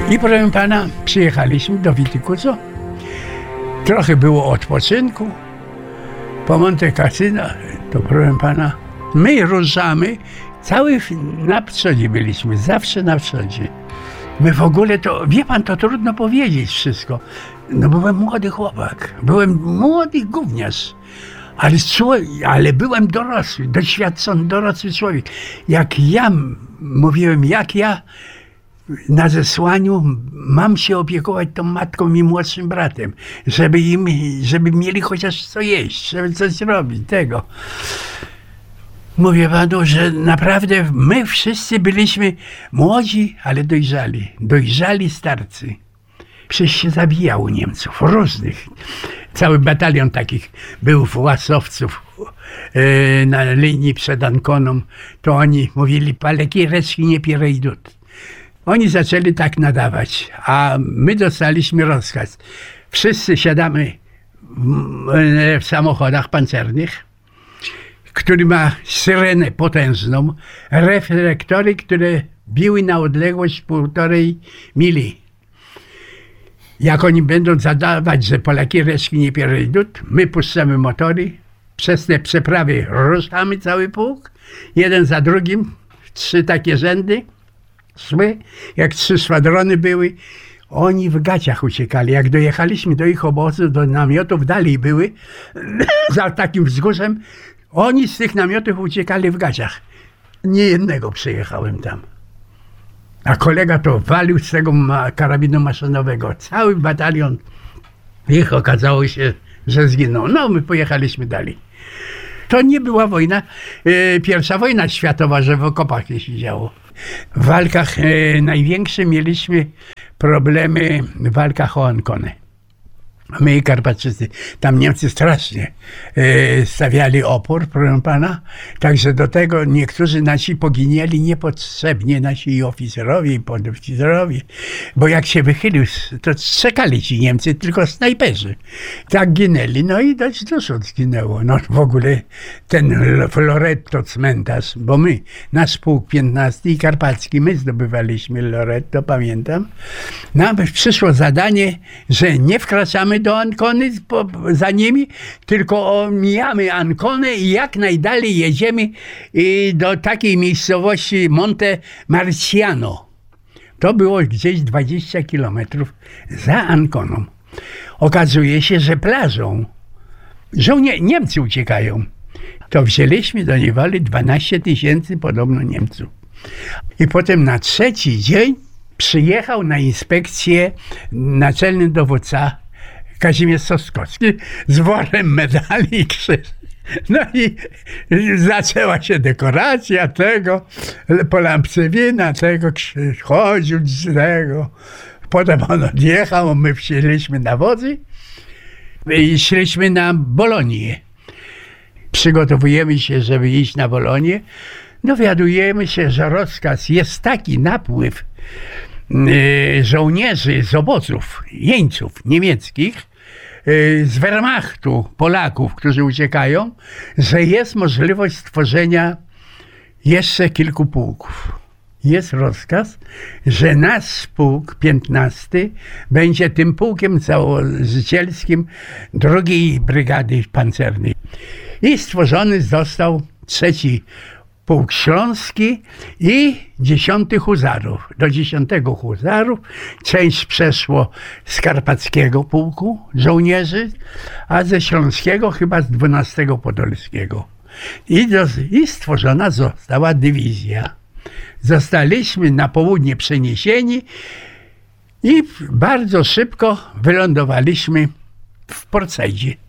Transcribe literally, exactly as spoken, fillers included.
I proszę pana, przyjechaliśmy do Witikuzo. Trochę było odpoczynku. Po Monte Cassino, to proszę pana, my ruszamy, cały na przodzie byliśmy, zawsze na przodzie. My w ogóle to, wie pan, to trudno powiedzieć wszystko. No byłem młody chłopak, byłem młody gówniarz, ale, ale byłem dorosły, doświadczony, dorosły człowiek. Jak ja mówiłem, jak ja na zesłaniu mam się opiekować tą matką i młodszym bratem, żeby im, żeby mieli chociaż co jeść, żeby coś robić, tego. Mówię panu, że naprawdę my wszyscy byliśmy młodzi, ale dojrzali, dojrzali starcy. Przecież się zabijało Niemców, różnych. Cały batalion takich był łasowców yy, na linii przed Anconą. To oni mówili, palekie reszki nie pierejdut. Oni zaczęli tak nadawać, a my dostaliśmy rozkaz. Wszyscy siadamy w, w samochodach pancernych, który ma syrenę potężną, reflektory, które biły na odległość półtorej mili. Jak oni będą zadawać, że Polaki reszki nie pierejdut, my puszczamy motory, przez te przeprawy ruszamy cały pułk, jeden za drugim, trzy takie rzędy szły, jak trzy szwadrony były. Oni w gaciach uciekali. Jak dojechaliśmy do ich obozu, do namiotów, dalej były, za takim wzgórzem, oni z tych namiotów uciekali w gaciach. Nie jednego przyjechałem tam. A kolega to walił z tego ma karabinu maszynowego. Cały batalion ich okazało się, że zginął. No, my pojechaliśmy dalej. To nie była wojna, e, pierwsza wojna światowa, że w okopach się działo. W walkach e, największe mieliśmy problemy w walkach o Anconę. My i Karpatczycy, tam Niemcy strasznie e, stawiali opór, proszę pana, także do tego niektórzy nasi poginęli niepotrzebnie, nasi oficerowie i podoficerowie, bo jak się wychylił, to czekali ci Niemcy, tylko snajperzy. Tak ginęli, no i dość dużo zginęło. No w ogóle ten Loretto cmentarz, bo my, nasz pułk piętnasty i Karpacki, my zdobywaliśmy Loretto, pamiętam. Nam przyszło zadanie, że nie wkraczamy do Ancony po, za nimi, tylko omijamy Anconę i jak najdalej jedziemy i do takiej miejscowości Monte Marciano. To było gdzieś dwadzieścia kilometrów za Anconą. Okazuje się, że plażą żołnierze, Niemcy uciekają. To wzięliśmy do niewoli dwanaście tysięcy podobno Niemców. I potem na trzeci dzień przyjechał na inspekcję naczelny dowódca Kazimierz Soskowski z worem medali i krzyż. No i zaczęła się dekoracja tego, po lampce wina tego, krzyż chodził z tego. Potem on odjechał, my wsiedliśmy na wozy i szliśmy na Bolonię. Przygotowujemy się, żeby iść na Bolonię. Dowiadujemy się, że rozkaz jest taki napływ y, żołnierzy z obozów, jeńców niemieckich, y, z Wehrmachtu, Polaków, którzy uciekają, że jest możliwość stworzenia jeszcze kilku pułków. Jest rozkaz, że nasz pułk piętnasty będzie tym pułkiem założycielskim drugiej brygady pancernej. I stworzony został trzeci Pułk Śląski i dziesiąty Huzarów. Do dziesiątego Huzarów część przeszło z Karpackiego Pułku żołnierzy, a ze Śląskiego chyba z dwunastego Podolskiego. I, do, i stworzona została dywizja. Zostaliśmy na południe przeniesieni i bardzo szybko wylądowaliśmy w Port Saidzie.